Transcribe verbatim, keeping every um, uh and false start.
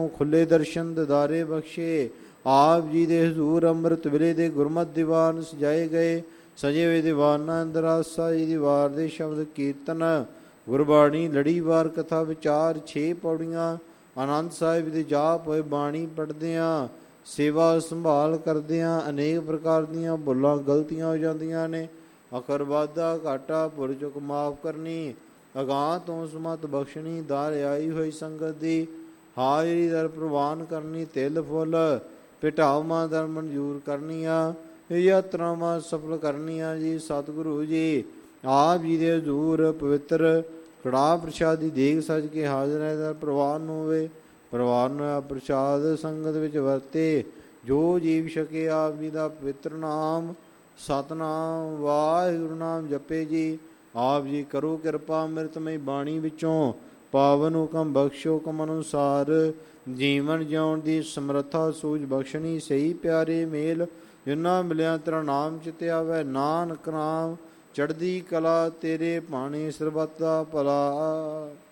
ਖੁੱਲੇ ਦਰਸ਼ਨ ਦਿਦਾਰੇ ਬਖਸ਼ੇ। ਆਪ ਜੀ ਦੇ ਹਜ਼ੂਰ ਅੰਮ੍ਰਿਤ ਵੇਲੇ ਦੇ ਗੁਰਮਤਿ ਦੀਵਾਨ ਸਜਾਏ ਗਏ। ਸਜੇ ਹੋਏ ਦੀਵਾਨਾਂ ਅੰਦਰ ਆਸਾ ਜੀ ਦੀ ਵਾਰ ਦੇ ਸ਼ਬਦ ਕੀਰਤਨ, ਗੁਰਬਾਣੀ ਲੜੀਵਾਰ ਕਥਾ ਵਿਚਾਰ, ਛੇ ਪੌੜੀਆਂ ਆਨੰਦ ਸਾਹਿਬ ਦੇ ਜਾਪ ਹੋਏ, ਬਾਣੀ ਪੜ੍ਹਦਿਆਂ ਸੇਵਾ ਸੰਭਾਲ ਕਰਦਿਆਂ ਅਨੇਕ ਪ੍ਰਕਾਰ ਦੀਆਂ ਭੁੱਲਾਂ ਗਲਤੀਆਂ ਹੋ ਜਾਂਦੀਆਂ ਨੇ। ਅਖਰ ਵਾਧਾ ਘਾਟਾ ਭੁੱਲ ਚੁੱਕ ਮਾਫ ਕਰਨੀ, ਅਗਾਂਹ ਤੋਂ ਸਮਤ ਬਖਸ਼ਣੀ, ਦਰ ਆਈ ਹੋਈ ਸੰਗਤ ਦੀ ਹਾਜ਼ਰੀ ਦਰ ਪ੍ਰਵਾਨ ਕਰਨੀ, ਤਿਲ ਫੁੱਲ ਭੇਟਾਵਾਂ ਦਰ ਮਨਜ਼ੂਰ ਕਰਨੀਆਂ, ਯਾਤਰਾਵਾਂ ਸਫਲ ਕਰਨੀਆਂ ਜੀ। ਸਤਿਗੁਰੂ ਜੀ ਆਪ ਜੀ ਦੇ ਹਜ਼ੂਰ ਪਵਿੱਤਰ ਕੜਾਹ ਪ੍ਰਸ਼ਾਦੀ ਦੇਗ ਸੱਜ ਕੇ ਹਾਜ਼ਰ ਹੈ। ਦਰ ਪਰਿਵਾਰ ਨੂੰ ਹੋਵੇ, ਪਰਿਵਾਰ ਨੂੰ ਪ੍ਰਸ਼ਾਦ ਸੰਗਤ ਵਿੱਚ ਵਰਤੇ। ਜੋ ਜੀਵ ਛਕੇ ਆਪ ਜੀ ਦਾ ਪਵਿੱਤਰ ਨਾਮ ਸਤਿਨਾਮ ਵਾਹਿਗੁਰੂ ਨਾਮ ਜਪੇ ਜੀ। ਆਪ ਜੀ ਕਰੋ ਕਿਰਪਾ ਅੰਮ੍ਰਿਤਮਈ ਬਾਣੀ ਵਿੱਚੋਂ ਪਾਵਨ ਹੁਕਮ ਬਖਸ਼ੋ, ਹੁਕਮ ਅਨੁਸਾਰ ਜੀਵਨ ਜਿਉਣ ਦੀ ਸਮਰੱਥਾ ਸੂਝ ਬਖਸ਼ਣੀ। ਸਹੀ ਪਿਆਰੇ ਮੇਲ ਜਿਨ੍ਹਾਂ ਮਿਲਿਆ ਤੇਰਾ ਨਾਮ ਚਿਤ ਆਵੈ, ਨਾਨਕ ਨਾਮ ਚੜ੍ਹਦੀ ਕਲਾ ਤੇਰੇ ਭਾਣੇ ਸਰਬੱਤ ਦਾ ਭਲਾ।